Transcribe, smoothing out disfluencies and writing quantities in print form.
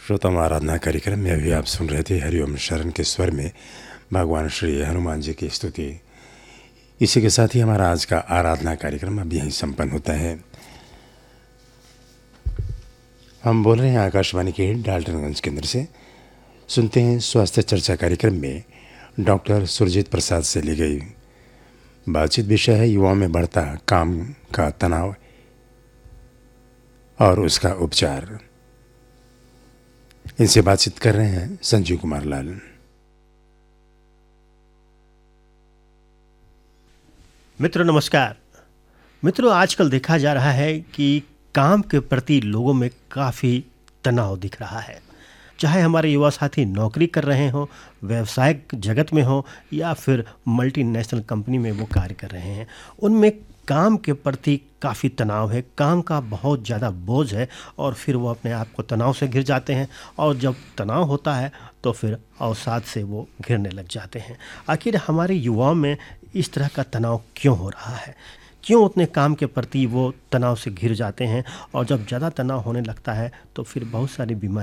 श्रोताओं आराधना कार्यक्रम में अभी आप सुन रहे थे हरिओम शरण के स्वर में भगवान श्री हनुमान जी की स्तुति। इसी के साथ ही हमारा आज का आराधना कार्यक्रम अब यहीं संपन्न होता है। हम बोल रहे हैं आकाशवाणी के डाल्टनगंज केंद्र से। सुनते हैं स्वास्थ्य चर्चा कार्यक्रम में डॉक्टर सुरजीत प्रसाद से ली गई बातचीत। विषय है युवाओं में बढ़ता काम का तनाव और उसका उपचार। इनसे बातचीत कर रहे हैं संजीव कुमार लाल। मित्रों नमस्कार। मित्रों, आजकल देखा जा रहा है कि काम के प्रति लोगों में काफ़ी तनाव दिख रहा है। चाहे हमारे युवा साथी नौकरी कर रहे हों, व्यवसायिक जगत में हो या फिर मल्टीनेशनल कंपनी में वो कार्य कर रहे हैं, उनमें काम के प्रति काफ़ी तनाव है, काम का बहुत ज़्यादा बोझ है और फिर वो अपने आप को तनाव से घिर जाते हैं और जब तनाव होता है तो फिर अवसाद से वो घिरने लग जाते हैं। आखिर हमारे युवाओं में इस तरह का तनाव क्यों हो रहा है? क्यों उतने काम के प्रति वो तनाव से घिर जाते हैं और जब ज़्यादा तनाव होने लगता है तो फिर बहुत सारी बीमारी